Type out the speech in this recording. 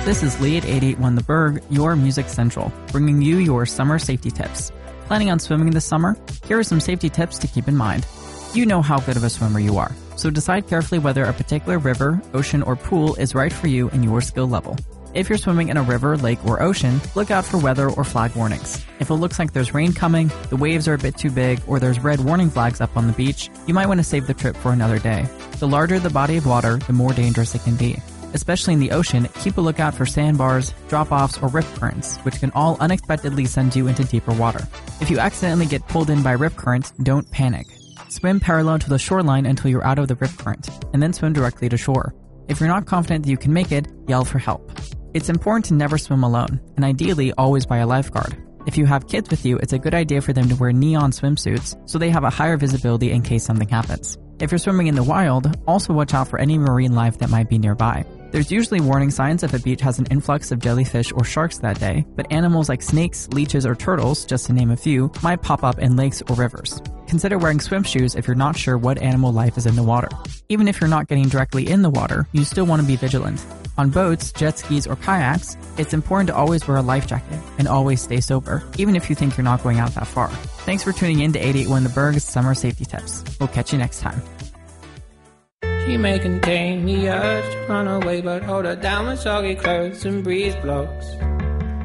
This is Lee at 881 The Berg, your Music Central, bringing you your summer safety tips. Planning on swimming this summer? Here are some safety tips to keep in mind. You know how good of a swimmer you are, so decide carefully whether a particular river, ocean, or pool is right for you and your skill level. If you're swimming in a river, lake, or ocean, look out for weather or flag warnings. If it looks like there's rain coming, the waves are a bit too big, or there's red warning flags up on the beach, you might want to save the trip for another day. The larger the body of water, the more dangerous it can be. Especially in the ocean, keep a lookout for sandbars, drop-offs, or rip currents, which can all unexpectedly send you into deeper water. If you accidentally get pulled in by a rip current, don't panic. Swim parallel to the shoreline until you're out of the rip current, and then swim directly to shore. If you're not confident that you can make it, yell for help. It's important to never swim alone, and ideally always by a lifeguard. If you have kids with you, it's a good idea for them to wear neon swimsuits so they have a higher visibility in case something happens. If you're swimming in the wild, also watch out for any marine life that might be nearby. There's usually warning signs if a beach has an influx of jellyfish or sharks that day, but animals like snakes, leeches, or turtles, just to name a few, might pop up in lakes or rivers. Consider wearing swim shoes if you're not sure what animal life is in the water. Even if you're not getting directly in the water, you still want to be vigilant. On boats, jet skis, or kayaks, it's important to always wear a life jacket and always stay sober, even if you think you're not going out that far. Thanks for tuning in to 881 The Berg's Summer Safety Tips. We'll catch you next time. She may contain the urge to run away, but hold her down when soggy clothes and breeze blocks.